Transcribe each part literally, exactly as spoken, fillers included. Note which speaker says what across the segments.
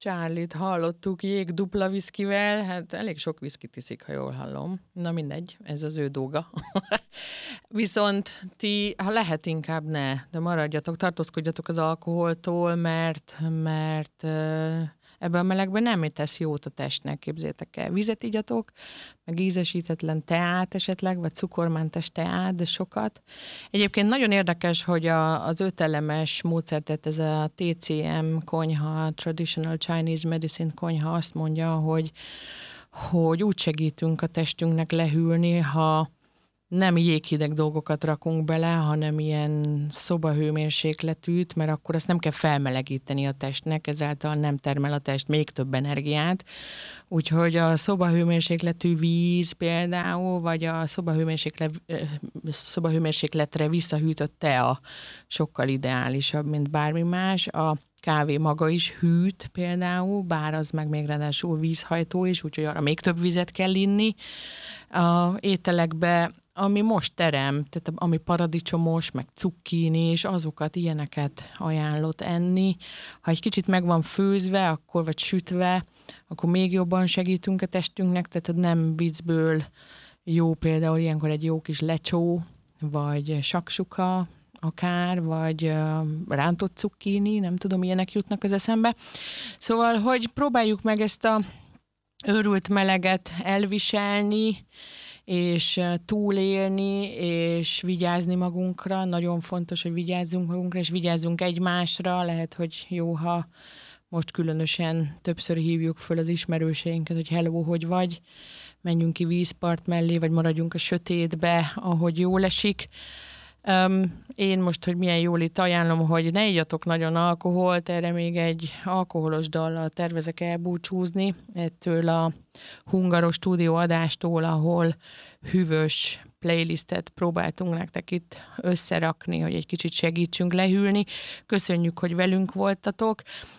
Speaker 1: Charlie-t hallottuk jég dupla viszkivel, hát elég sok viszkit iszik, ha jól hallom. Na mindegy, ez az ő dolga. Viszont ti, ha lehet, inkább ne, de maradjatok, tartózkodjatok az alkoholtól, mert, mert ebben a melegben nem tesz jót a testnek, képzétek el. Vizet igyatok, meg ízesítetlen teát esetleg, vagy cukormentes teát, de sokat. Egyébként nagyon érdekes, hogy a, az ötelemes módszertet, ez a té cé em konyha, Traditional Chinese Medicine konyha azt mondja, hogy, hogy úgy segítünk a testünknek lehűlni, ha nem jéghideg dolgokat rakunk bele, hanem ilyen szobahőmérsékletűt, mert akkor azt nem kell felmelegíteni a testnek, ezáltal nem termel a test még több energiát. Úgyhogy a szobahőmérsékletű víz például, vagy a szobahőmérséklet, szobahőmérsékletre visszahűtött tea sokkal ideálisabb, mint bármi más. A kávé maga is hűt például, bár az meg még ráadásul vízhajtó is, úgyhogy arra még több vizet kell inni. A ételekbe, ami most terem, tehát ami paradicsomos, meg cukkini, és azokat, ilyeneket ajánlott enni. Ha egy kicsit meg van főzve, akkor vagy sütve, akkor még jobban segítünk a testünknek, tehát nem viccből jó például ilyenkor egy jó kis lecsó, vagy saksuka, akár, vagy uh, rántott cukkini, nem tudom, ilyenek jutnak az eszembe. Szóval, hogy próbáljuk meg ezt a őrült meleget elviselni, és túlélni, és vigyázni magunkra. Nagyon fontos, hogy vigyázzunk magunkra, és vigyázzunk egymásra. Lehet, hogy jó, ha most különösen többször hívjuk föl az ismerőseinket, hogy hello, hogy vagy, menjünk ki vízpart mellé, vagy maradjunk a sötétbe, ahogy jól esik. Um, én most, hogy milyen jól itt ajánlom, hogy ne igyatok nagyon alkoholt, erre még egy alkoholos dallal tervezek elbúcsúzni, ettől a Hungaros stúdió adástól, ahol hűvös playlistet próbáltunk nektek itt összerakni, hogy egy kicsit segítsünk lehűlni. Köszönjük, hogy velünk voltatok.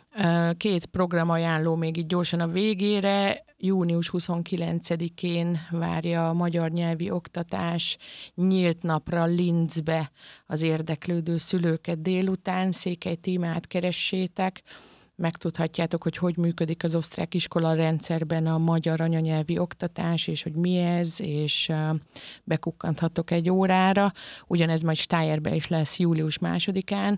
Speaker 1: Két programajánló még így gyorsan a végére. június huszonkilencedikén várja a magyar nyelvi oktatás nyílt napra Linzbe az érdeklődő szülőket délután. Székely Tímát keressétek. Megtudhatjátok, hogy hogy működik az osztrák iskola rendszerben a magyar anyanyelvi oktatás, és hogy mi ez, és bekukkanthatok egy órára. Ugyanez majd Stájerben is lesz július másodikán,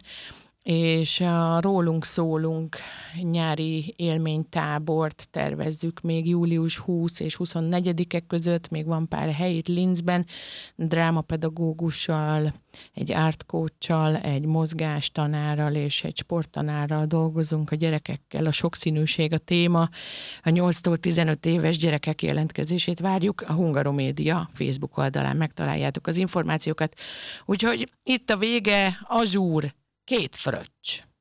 Speaker 1: és a Rólunk szólunk nyári élménytábort tervezzük még július huszadika és huszonnegyedike között, még van pár hely itt Linzben, drámapedagógussal, egy art coachsal, egy mozgástanárral és egy sporttanárral dolgozunk a gyerekekkel. A sokszínűség a téma. A nyolctól tizenöt éves gyerekek jelentkezését várjuk. A Hungaromédia Facebook oldalán megtaláljátok az információkat. Úgyhogy itt a vége, azsúr, két fröccs.